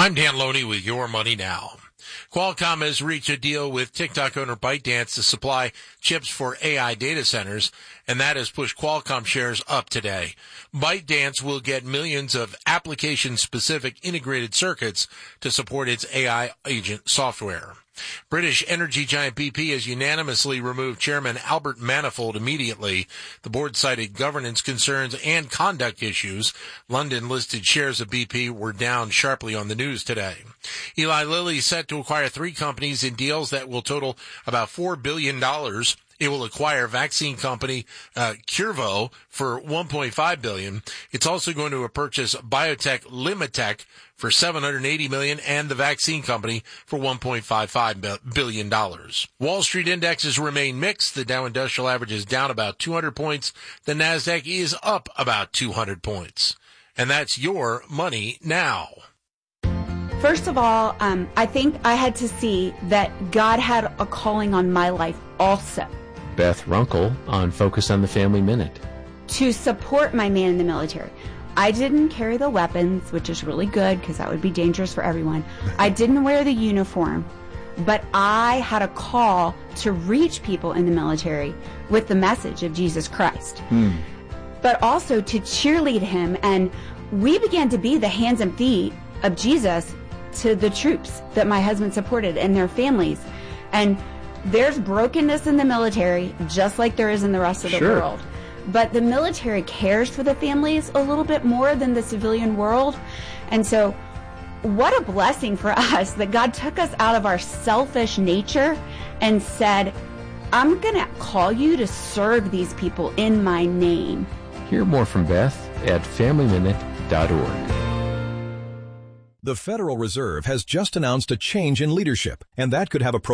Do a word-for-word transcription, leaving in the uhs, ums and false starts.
I'm Dan Loney with Your Money Now. Qualcomm has reached a deal with TikTok owner ByteDance to supply chips for A I data centers, and that has pushed Qualcomm shares up today. ByteDance will get millions of application-specific integrated circuits to support its A I agent software. British energy giant B P has unanimously removed Chairman Albert Manifold immediately. The board cited governance concerns and conduct issues. London-listed shares of B P were down sharply on the news today. Eli Lilly is set to acquire three companies in deals that will total about four billion dollars. It will acquire vaccine company uh, Cuervo for one point five billion dollars. It's also going to purchase biotech Limitech for seven hundred eighty million dollars and the vaccine company for one point five five billion dollars. Wall Street indexes remain mixed. The Dow Industrial Average is down about two hundred points. The Nasdaq is up about two hundred points. And that's Your Money Now. First of all, um, I think I had to see that God had a calling on my life also. Beth Runkle on Focus on the Family Minute. To support my man in the military. I didn't carry the weapons, which is really good because that would be dangerous for everyone. I didn't wear the uniform, but I had a call to reach people in the military with the message of Jesus Christ. Hmm. But also to cheerlead him, and we began to be the hands and feet of Jesus to the troops that my husband supported and their families. And there's brokenness in the military, just like there is in the rest of the sure. world. But the military cares for the families a little bit more than the civilian world. And so what a blessing for us that God took us out of our selfish nature and said, I'm going to call you to serve these people in my name. Hear more from Beth at family minute dot org. The Federal Reserve has just announced a change in leadership, and that could have a